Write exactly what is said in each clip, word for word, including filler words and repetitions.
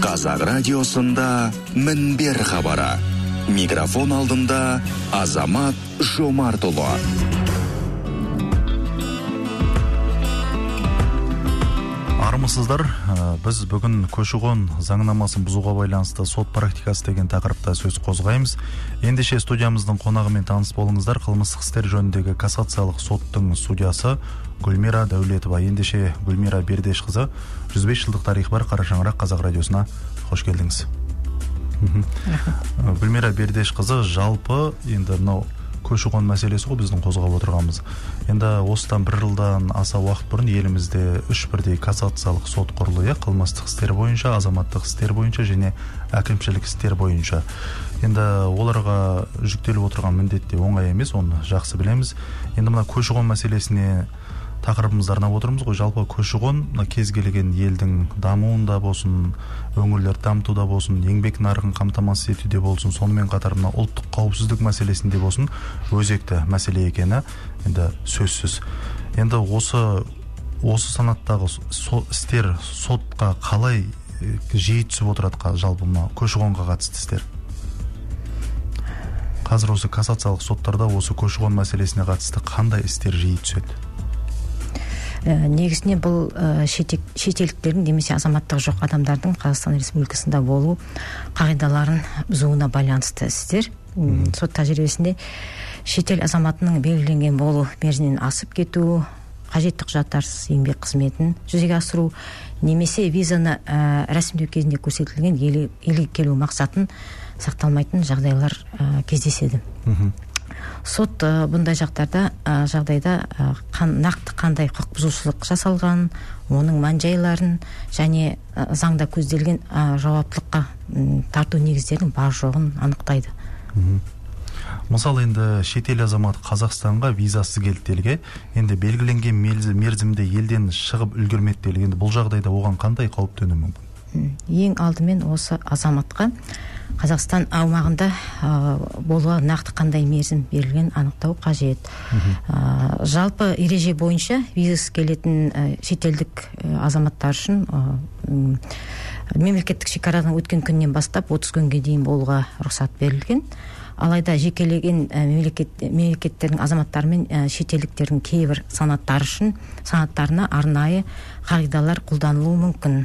Қазақ радиосында Мінбер хабары. Микрофон алдында Азамат Жомартұлы. Армысыздар, біз бүгін көші-қон заңнамасын бұзуға байланысты сот практикасы деген тақырыпта сөз қозғаймыз. Ендеше студиямыздың қонағымен таныс болыңыздар. Қылмыстық істер жөніндегі кассациялық соттың судьясы Гүлмира Дәулетова. Ендеше Гүлмира Бердешқызы, жүз бес жылдық тарихы бар Қара шаңырақ Қазақ радиосына қош келдіңіз. Гүлмира Бердешқызы, жалпы енді мынау көші-қон мәселесі ғой біздің қозғап отырғанымыз. Енді осыдан бір жылдан аса уақыт бұрын елімізде үш бірдей кассациялық сот құрылды, қылмыстық істер бойынша, азаматтық істер бойынша және әкімшілік істер бойынша. Енді оларға жүктеліп отырған міндет те оңай емес, оны жақсы білеміз. Енді мына көші-қон мәселесіне тақырыбымызды арнап отырмыз ғой. Жалпы көші-қон кез келген елдің дамуында болсын, өңірлерді дамытуда болсын, еңбек нарығын қамтамасыз етуде болсын, сонымен қатар мына ұлттық қауіпсіздік мәселесінде болсын, өзекті мәселе екені енді сөзсіз. Енді осы осы санаттағы со, істер сотқа қалай жиі түсіп отырады, жалпы мына көші-қонға қатысты істер? Қазір осы кассациялық соттарда осы көші-қон мәселесіне қатысты қандай істер жиі түседі? Негізіне бұл шетелдіктердің немесе азаматтығы жоқ адамдардың Қазақстан Республикасында болу қағидаларын бұзуына байланысты істер. Сот тәжірибесінде шетел азаматының белгіленген болу мерзімінен асып кету, қажетті құжаттарсыз еңбек қызметін жүзеге асыру, немесе визаны рәсімдеу кезінде көрсетілген елге келу мақсатын сақталмайтын жағдайлар кездеседі. Сот бұндай жағдайда жағдайда нақты қандай құқық бұзушылық жасалған, оның мән-жайларын және заңда көзделген жауаптылыққа тарту негіздерінің бар жоғын анықтайды. Мысалы, енді шетел азаматы Қазақстанға визасыз келді делге, енді белгіленген мерзімде елден шығып үлгермеді делге, енді бұл жағдайда оған қандай қауіп төнуі мүмкін? Ең алдымен осы азаматқа Қазақстан аумағында болуға нақты қандай мерзім берілген анықтау қажет. Жалпы ереже бойынша визасыз келетін шетелдік азаматтар үшін мемлекеттік шекарадан өткен күннен бастап отыз күнге дейін болуға рұқсат берілген. Алайда жекелеген мемлекеттердің азаматтары мен шетелдіктердің кейбір санаттары үшін санаттарына арнайы қағидалар қолданылуы мүмкін.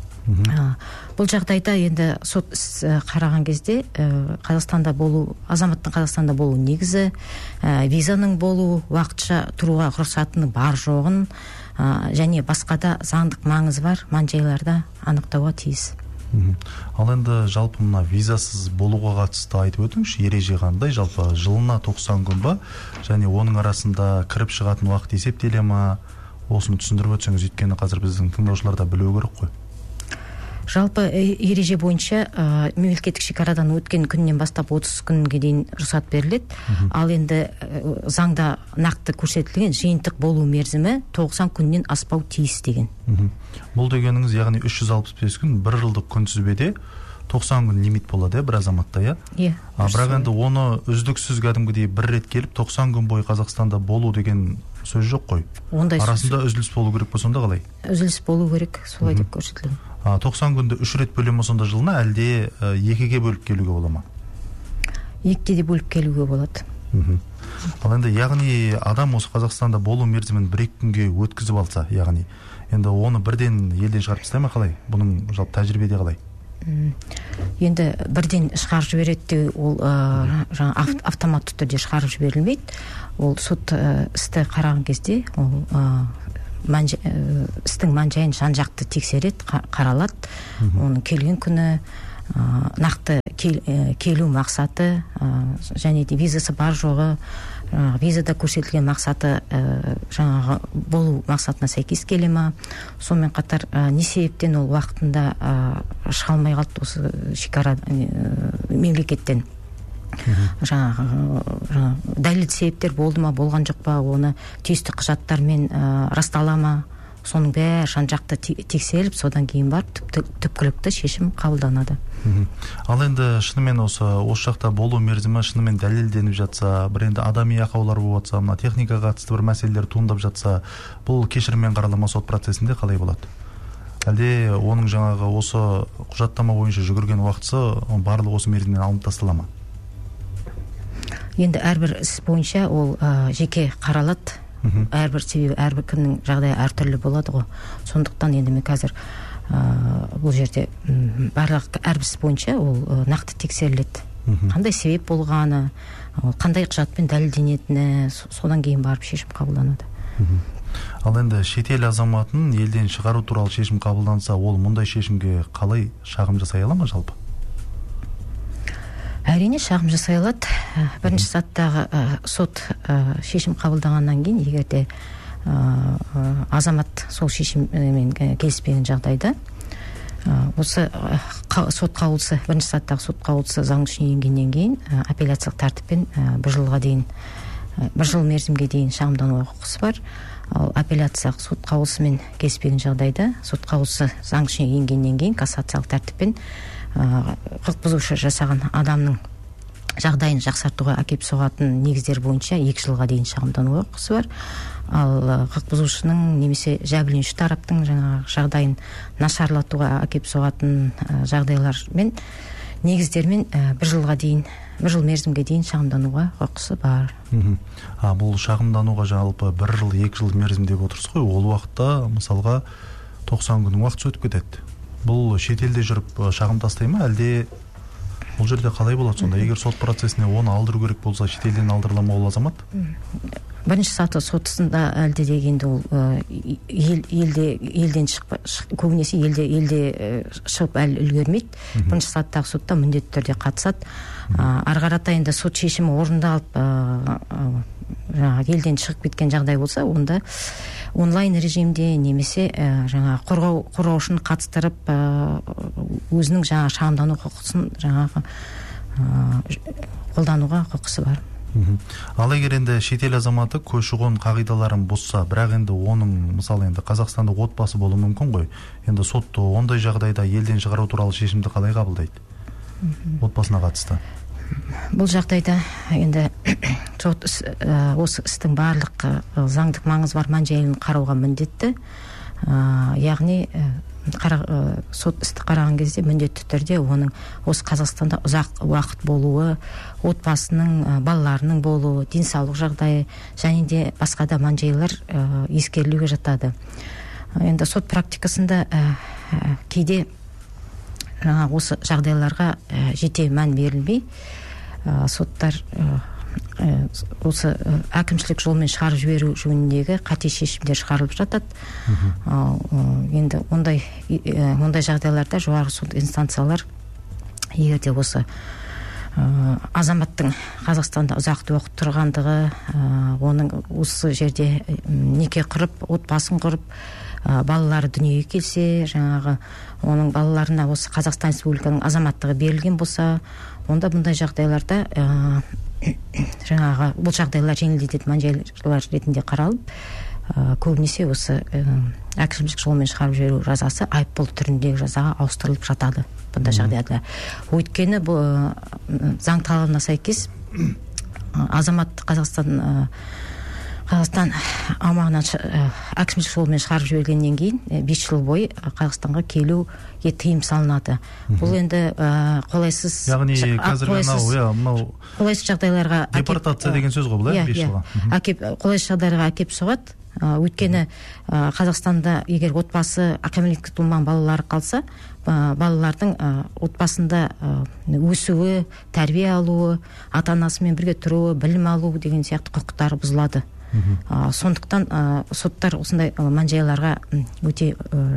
Бұл жағдайда енді сот қараған кезде Қазақстанда болу, азаматтың Қазақстанда болу негізі, визаның болу, уақытша тұруға рұқсатының бар жоғын және басқа да заңдық маңызы бар мән-жайларда анықтауға тиіс. Ал енді жалпы мына визасыз болуға қатысты айтып өтіңізші, ереже қандай? Жалпы жылына тоқсан күн ба, және оның арасында кіріп шығатын уақыт есептеле ма? Осыны түсіндіріп өтсеңіз, өйткені қазір біздің тыңдаушылар да білуі керек қой. Жалпы ереже бойынша мемлекеттік шекарадан өткен күннен бастап отыз күнге дейін рұқсат беріледі. Ал енді заңда нақты көрсетілген жиынтық болу мерзімі тоқсан күннен аспау тиіс деген. Бұл дегеніңіз, яғни үш жүз алпыс бес күн бір жылдық күнтізбеде тоқсан күн лимит болады, бір азаматта, иә? Бірақ енді оны үздіксіз кәдімгідей бір рет келіп тоқсан күн бойы Қазақстанда болу деген сөз жоқ қой. Арасында үзіліс болу керек пе, сонда қалай? Үзіліс болу керек, солай деп көрсетілген. тоқсан күнді үш рет бөле ме сонда жылына, әлде екіге бөліп келуге бола ма? Екіге де бөліп келуге болады. Ал енді яғни адам осы Қазақстанда болу мерзімін бір-екі күнге өткізіп алса, яғни енді оны бірден елден шығарып тастай ма, қалай? Бұның жалпы тәжірибеде қалай? Енді бірден шығарып жібереді, ол автоматты түрде шығарып жіберілмейді. Ол сот істі қараған кезде ол істің мән-жайын жан-жақты тексереді, қаралады. Оның келген күні, нақты келу мақсаты және де визасы бар жоғы, визада көрсетілген мақсаты жаңағы болу мақсатына сәйкес келе ма, сонымен қатар не себептен ол уақытында шыға алмай қалды осы шекара мемлекеттен. Жаңағы дәлел себептер болды ма, болған жоқ па, оны тиісті құжаттармен растала ма, соның бәрі жан-жақты тексеріліп, содан кейін барып түпкілікті шешім қабылданады. Ал енді шынымен осы осы жақта болу мерзімі шынымен дәлелденіп жатса, бір енді адами ақаулар болып жатса, мына техникаға қатысты бір мәселелер туындап жатса, бұл кешіріммен қаралама сот процесінде қалай болады? әлде оның жаңағы осы құжаттама бойынша жүгірген уақытысы барлығы осы мерзімнен алынып тастала ма? Енді әрбір іс бойынша ол ә, жеке қаралады. Әрбір себебі әрбір кімнің жағдайы әртүрлі болады ғой. Сондықтан енді мен қазір ә, бұл жерде барлық әрбір іс бойынша ол ә, нақты тексеріледі. Қандай себеп болғаны, қандай құжатпен дәлелденетіні, содан кейін барып шешім қабылданады. Ал енді шетел азаматын елден шығару туралы шешім қабылданса, ол мұндай шешімге қалай шағым жасай ала ма жалпы? Әрине шағым жасай алады. Бірінші сатыдағы сот шешім қабылдағаннан кейін, егерде азамат сол шешіммен келіспеген жағдайда, осы сот қаулысы, бірінші сатыдағы сот қаулысы заң күшіне енгеннен кейін апелляциялық тәртіппен бір жылға дейін, бір жыл мерзімге дейін шағымдануға құқысы бар. Ал апелляциялық сот қаулысымен келіспеген жағдайда, сот қаулысы заң күшіне енгеннен кейін кассациялық тәртіппен құқық бұзушы жасаған адамның жағдайын жақсартуға әкеп соғатын негіздер бойынша екі жылға дейін шағымдануға құқысы бар. Ал құқық бұзушының немесе жәбірленуші тараптың жаңағы жағдайын нашарлатуға әкеп соғатын жағдайлар мен негіздермен бір жылға дейін, бір жыл мерзімге дейін шағымдануға құқысы бар. А бұл шағымдануға жалпы бір жыл, екі жыл мерзім деп отырсыз ғой. Ол уақытта мысалға тоқсан күн уақыт өтіп кетеді. Бұл шетелде жүріп шағым тастай ма, әлде бұл жерде қалай болады сонда? Егер сот процесіне оны алдыру керек болса, шетелден алдырыла ма ол азамат? Бірінші саты сотысында әлде дегенде ол ел, елде елден шығып, көбінесе елде елде шығып әлі үлгермейді. Бірінші сатыдағы сотта міндетті түрде қатысады. Ары қарата енді сот шешімі орындалып елден шығып кеткен жағдай болса, онда онлайн режимде немесе жаңа қорғау қорғаушыны қатыстырып өзінің жаңа шағымдану құқысын жаңағы қолдануға құқысы бар. Ал егер енді шетел азаматы көші-қон қағидаларын бұзса, бірақ енді оның мысалы енді Қазақстанда отбасы болуы мүмкін ғой. Енді сот ондай жағдайда елден шығару туралы шешімді қалай қабылдайды? Отбасына қатысты. Бұл жағдайда енді сот осы істің барлық заңдық маңызы бар мән-жайын қарауға міндетті. Яғни сот істі қараған кезде міндетті түрде оның осы Қазақстанда ұзақ уақыт болуы, отбасының, балаларының болуы, денсаулық жағдайы және де басқа да мән-жайлар ескерілуге жатады. Енді сот практикасында кейде осы жағдайларға жете мән берілмей, соттар осы әкімшілік жолмен шығарып жіберу жөніндегі қате шешімдер шығарылып жатады. Енді ондай ондай жағдайларда жоғарғы сот инстанциялар егерде осы азаматтың Қазақстанда ұзақ уақыт тұрғандығы, оның осы жерде неке құрып, отбасын құрып, балалары дүниеге келсе, жаңағы оның балаларына осы Қазақстан Республиканың азаматтығы берілген болса, онда бұндай жағдайларда жаңағы бұл жағдайлар жеңілдететін мән-жайлар ретінде қаралып, көбінесе осы әкімшілік жолмен шығарып жіберу жазасы айыппұл түріндегі жазаға ауыстырылып жатады бұндай жағдайда. Өйткені бұл заң талабына сәйкес азамат Қазақстан Қазақстан аумағынан әкімшілік жолмен шығарып жібергеннен кейін бес жыл бойы Қазақстанға келуге тыйым салынады. Бұл енді қолайсыз яғни қазір мынау қолайсыз жағдайларға депортация деген сөз ғой бұл, бес жылға. Әкеп қолайсыз жағдайға әкеп соғады. Өйткені Қазақстанда егер отбасы кәмелетке толмаған балалары қалса, балалардың отбасында өсуі, тәрбие алуы, ата-анасымен бірге тұруы, білім алуы деген сияқты құқықтары бұзылады. Сондықтан соттар осындай мән-жайларға өте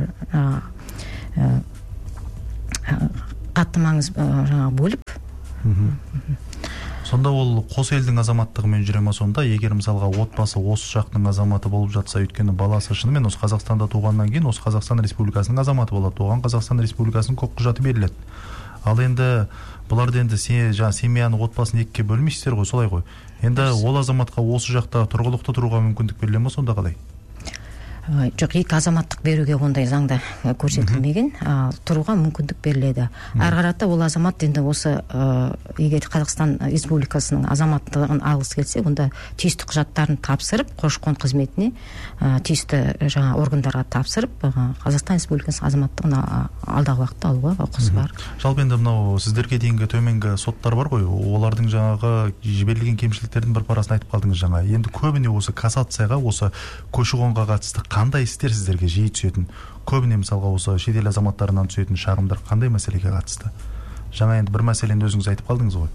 қатты маңыз бөліп. Сонда ол қос елдің азаматтығымен жүре ма сонда? Егер мысалға отбасы осы жақтың азаматы болып жатса, өйткені баласы шынымен осы Қазақстанда туғаннан кейін осы Қазақстан Республикасының азаматы болады. Оған Қазақстан Республикасының құжаты беріледі. Ал енді бұларды енді жаңа семьяны, отбасын екіге бөлмейсіздер ғой, солай ғой. Енді ол азаматқа осы жақта тұрғылықты тұруға мүмкіндік беріле ме, сонда қалай? жоқ, екі азаматтық беруге ондай заңда көрсетілмеген, тұруға мүмкіндік беріледі. Әрі қарата ол азамат енді осы егер Қазақстан Республикасының азаматтығын алғысы келсе, онда тиісті құжаттарын тапсырып, көші-қон қызметіне тиісті жаңа органдарға тапсырып, Қазақстан Республикасының азаматтығын алдағы уақытта алуға құқысы бар. Жалпы енді мынау сіздерге дейінгі төменгі соттар бар ғой, олардың жаңағы жіберілген кемшіліктердің бір парасын айтып қалдыңыз жаңа. Енді көбіне осы кассацияға, осы көші-қонға қатысты қандай істер сіздерге жиі түсетін? Көбіне мысалға осы шетел азаматтарынан түсетін шағымдар қандай мәселеге қатысты? Жаңа енді бір мәселені өзіңіз айтып қалдыңыз ғой.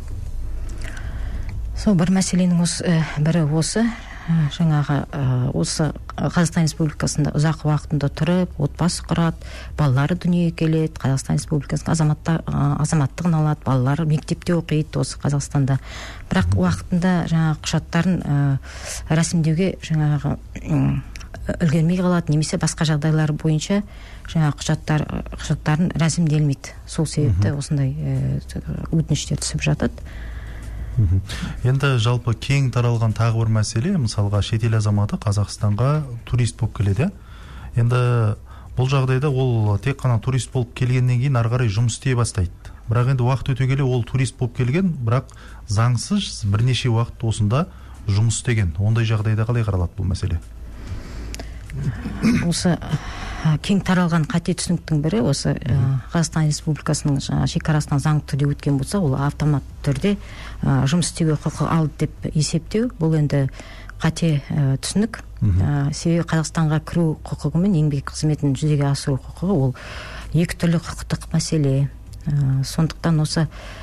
Сол бір мәселенің осы бірі осы жаңағы осы Қазақстан Республикасында ұзақ уақытында тұрып, отбасы құрады, балалары дүниеге келеді, Қазақстан Республикасының азаматтығын алады, балалары мектепте оқиды осы Қазақстанда. Бірақ уақытында жаңағы құжаттарын рәсімдеуге жаңағы үлгермей қалады, немесе басқа жағдайлар бойынша жаңа құжаттар құжаттарын рәсімделмейді. Сол себепті осындай өтініштер түсіп жатады. Енді жалпы кең таралған тағы бір мәселе, мысалға шетел азаматы Қазақстанға турист болып келеді. Енді бұл жағдайда ол тек қана турист болып келгеннен кейін ары қарай жұмыс істей бастайды. Бірақ енді уақыт өте келе ол турист болып келген, бірақ заңсыз бірнеше уақыт осында жұмыс істеген. Ондай жағдайда қалай қаралады бұл мәселе? Осы кең таралған қате түсініктің бірі осы Қазақстан Республикасының шекарасынан заңды түрде өткен болса, ол автомат түрде жұмыс істеуге құқы алды деп есептеу. Бұл енді қате түсінік. Себебі Қазақстанға кіру құқығы мен еңбек қызметін жүзеге асыру құқығы ол екі түрлі құқықтық мәселе. Сондықтан осы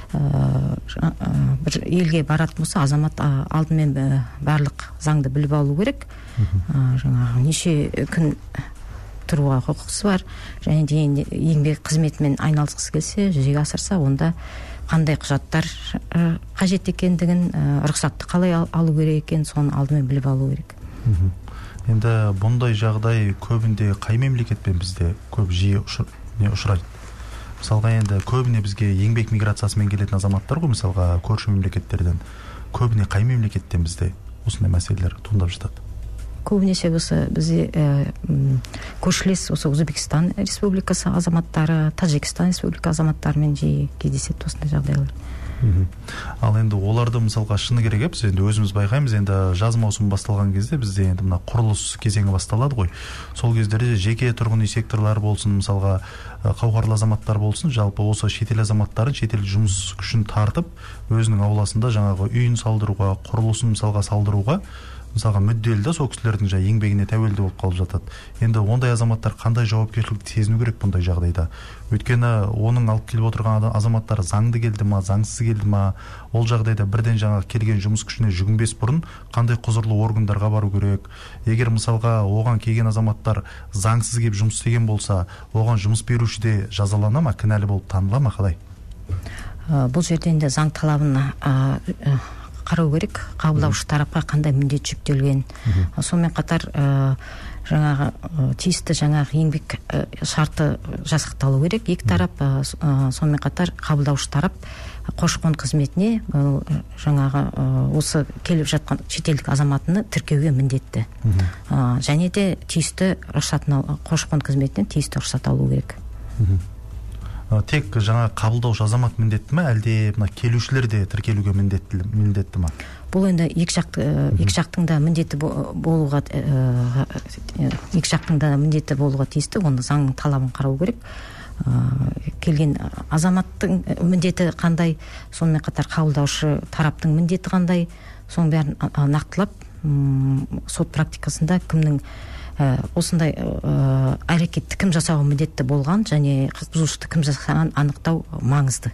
бір елге баратын болса, азамат алдымен барлық заңды біліп алу керек. Жаңағы неше күн тұруға құқысы бар, және де еңбек қызметімен айналысқысы келсе, жүзеге асырса, онда қандай құжаттар қажет екендігін, рұқсатты қалай алу керек екен, соны алдымен біліп алу керек. Енді бұндай жағдай көбінде қай мемлекетпен бізде көп жиі ұшырайды? Мысалға енді көбіне бізге еңбек миграциясымен келетін азаматтар ғой, мысалға көрші мемлекеттерден. Көбіне қай мемлекеттен бізде осындай мәселелер туындап жатады? Көбінесе осы бізде көршілес осы Өзбекстан Республикасы азаматтары, Тәжікстан Республика азаматтарымен жиі кездеседі осындай жағдайлар. Ал енді оларды мысалға шыны керек, біз енді өзіміз байқаймыз, енді жаз маусымы басталған кезде бізде енді мына құрылыс кезеңі басталады ғой. Сол кездерде жеке тұрғын үй секторлары болсын, мысалға қауқарлы азаматтар болсын, жалпы осы шетел азаматтарын шетел жұмыс күшін тартып, өзінің ауласында жаңағы үйін салдыруға, құрылысын мысалға салдыруға мысалға мүдделі да, сол кісілердің жай еңбегіне тәуелді болып қалып жатады. Енді ондай азаматтар қандай жауапкершілікті сезіну керек бұндай жағдайда? Өйткені оның алып келіп отырған азаматтар заңды келді ма, заңсыз келді ма, ол жағдайда бірден жаңағы келген жұмыс күшіне жүгінбес бұрын қандай құзырлы органдарға бару керек? Егер мысалға оған келген азаматтар заңсыз келіп жұмыс істеген болса, оған жұмыс беруші де жазалана ма, кінәлі болып таныла ма, қалай? Бұл жерде енді заң талабына қарау керек, қабылдаушы тарапқа қандай міндет жүктелген. Сонымен қатар жаңағы тиісті жаңағы еңбек шарты жасақталу керек. Екі тарап, сонымен қатар қабылдаушы тарап көші-қон қызметіне жаңағы осы келіп жатқан шетелдік азаматыны тіркеуге міндетті. Және де тиісті рұқсатын көші-қон қызметінен тиісті рұқсат алу керек. Тек жаңа қабылдаушы азамат міндетті ме, әлде мына келушілер де тіркелуге міндетті міндетті ме? Бұл енді екі жақ екі жақтың да міндеті болуға екі жақтың да міндеті болуға тиісті, оны заңның талабын қарау керек. Келген азаматтың міндеті қандай, сонымен қатар қабылдаушы тараптың міндеті қандай, соның бәрін нақтылап, сот практикасында кімнің осындай әрекетті кім жасауға міндетті болған және құқық бұзушылықты кім жасаған анықтау маңызды.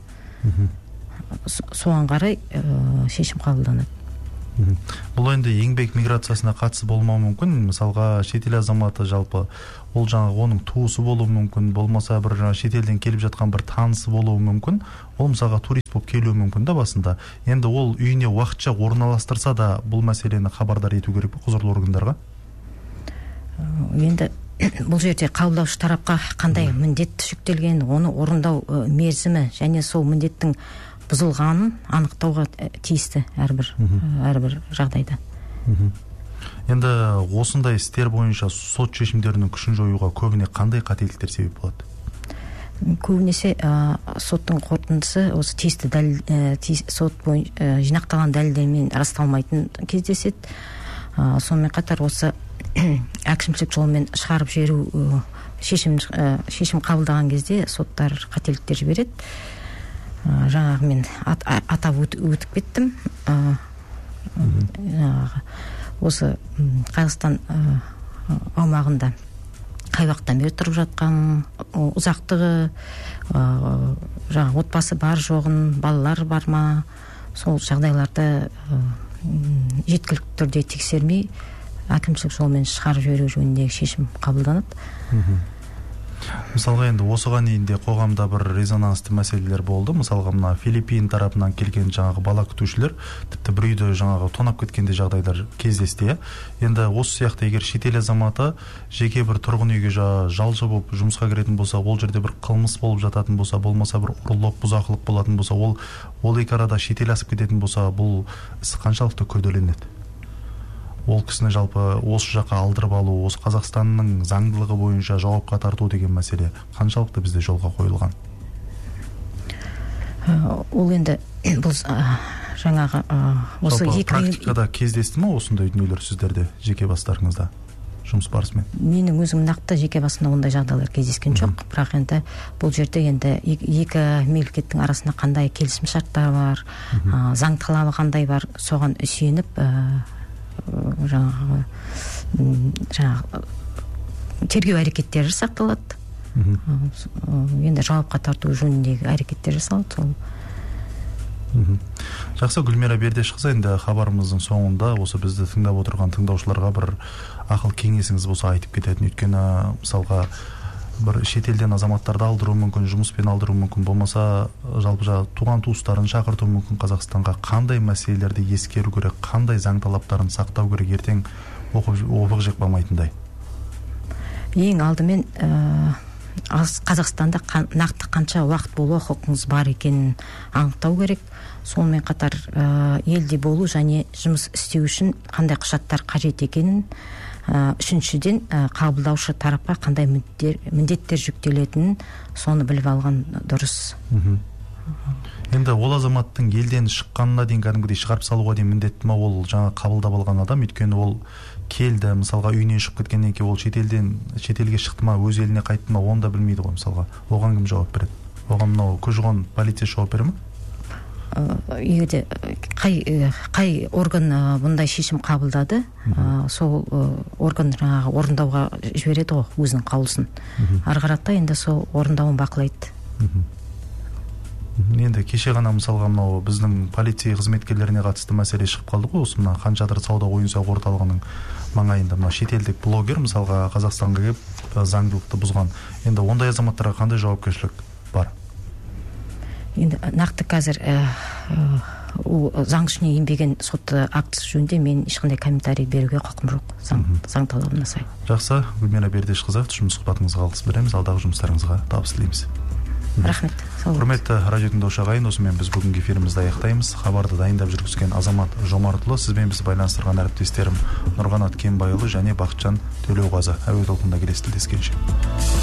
Соған қарай шешім қабылданады. Бұл енді еңбек миграциясына қатысы болмауы мүмкін. Мысалға шетел азаматы жалпы ол жаңағы оның туысы болуы мүмкін, болмаса бір жаңа шетелден келіп жатқан бір танысы болуы мүмкін. Ол мысалға турист болып келуі мүмкін да басында. Енді ол үйіне уақытша орналастырса да бұл мәселені хабардар ету керек пе құзырлы органдарға? Енді бұл жерде қабылдаушы тарапқа қандай міндет жүктелген, оны орындау мерзімі және сол міндеттің бұзылғанын анықтауға тиісті әрбір әрбір жағдайда. Енді осындай істер бойынша сот шешімдерінің күшін жоюға көбіне қандай қателіктер себеп болады? Көбінесе соттың қорытындысы осы тиісті дәлел, сот бойынша жинақталған дәлелдермен расталмайтын кездеседі. Сонымен қатар осы әкімшілік жолмен шығарып жіберу шешім шешім қабылдаған кезде соттар қателіктер жібереді. Жаңағы мен атап өтіп кеттім. Осы Қазақстан аумағында қай уақыттан бері тұрып жатқан, ұзақтығы, жаңағы отбасы бар жоғын, балалар бар ма, сол жағдайларды жеткілікті түрде тексермей әкімшілік жолмен шығарып жіберу жөніндегі шешім қабылданады. Мысалға енді осыған дейін де қоғамда бір резонансты мәселелер болды. Мысалға мына Филиппин тарапынан келген жаңағы бала күтушілер тіпті бір үйді жаңағы тонап кеткенде жағдайлар кездесті. Енді осы сияқты егер шетел азаматы жеке бір тұрғын үйге жалшы болып жұмысқа кіретін болса, ол жерде бір қылмыс болып жататын болса, болмаса бір ұрлық, бұзақылық болатын болса, ол ол екі арада шетел асып кететін болса, бұл іс қаншалықты күрделенеді? Ол кісіні жалпы осы жаққа алдырып алу, осы Қазақстанның заңдылығы бойынша жауапқа тарту деген мәселе қаншалықты бізде жолға қойылған? Ол енді бұл жаңағы осы екі практикада кездесті ме осындай дүниелер сіздерде жеке бастарыңызда жұмыс барысымен? Менің өзім нақты жеке басымда ондай жағдайлар кездескен жоқ, бірақ енді бұл жерде енді екі мемлекеттің арасында қандай келісім шарттар бар, заң талабы қандай бар, соған сүйеніп жаңағы жаңағы тергеу әрекеттері жасақталады. Енді жауапқа тарту жөніндегі әрекеттер жасалады. Сол. Жақсы, Гүлмира Бердешқызы, енді хабарымыздың соңында осы бізді тыңдап отырған тыңдаушыларға бір ақыл кеңесіңіз болса айтып кететін. Өйткені мысалға бір шетелден азаматтарды алдыру мүмкін, жұмыспен алдыру мүмкін, болмаса жалпы жаңағы туған туыстарын шақырту мүмкін Қазақстанға. Қандай мәселелерді ескеру керек, қандай заң талаптарын сақтау керек ертең опық жек болмайтындай? Ең алдымен Қазақстанда нақты қанша уақыт болу құқыңыз бар екенін анықтау керек. Сонымен қатар елде болу және жұмыс істеу үшін қандай құжаттар қажет екенін, үшіншіден қабылдаушы тарапқа қандай міндеттер жүктелетінін соны біліп алған дұрыс. Енді ол азаматтың елден шыққанына дейін кәдімгідей шығарып салуға дейін міндетті ме ол жаңа қабылдап алған адам? Өйткені ол келді, мысалға үйінен шығып кеткеннен кейін ол шетелден шетелге шықты ма, өз еліне қайтты ма, оны да білмейді ғой мысалға. Оған кім жауап береді? Оған мынау көші-қон полиция жауап бере ме? Егерде қай қай орган бұндай шешім қабылдады, сол орган жаңағы орындауға жібереді ғой өзінің қаулысын. Ары қарата енді сол орындауын бақылайды. Енді кеше ғана мысалға мынау біздің полиция қызметкерлеріне қатысты мәселе шығып қалды ғой, осы мына Хан-Шатыр сауда ойын-сауық орталығының маңайында мына шетелдік блогер мысалға Қазақстанға келіп заңдылықты бұзған. Енді ондай азаматтарға қандай жауапкершілік бар? Енді нақты қазір заң күшіне енбеген сот актісі жөнінде мен ешқандай комментарий беруге құқым жоқ, заң талабына сай. Жақсы, Гүлмира Бердешқызы, жұмыс сұхбатыңызға алғыс береміз, алдағы жұмыстарыңызға табыс тілейміз. Рахмет. Құрметті радио тыңдаушы ағайын, осымен біз бүгінгі эфирімізді аяқтаймыз. Хабарды дайындап жүргізген Азамат Жомартұлы, сізбен бізді байланыстырған әріптестерім Нұрғанат Кенбайұлы және Бақытжан Төлеуғазы. Әуе толқынында келесі тілдескенше.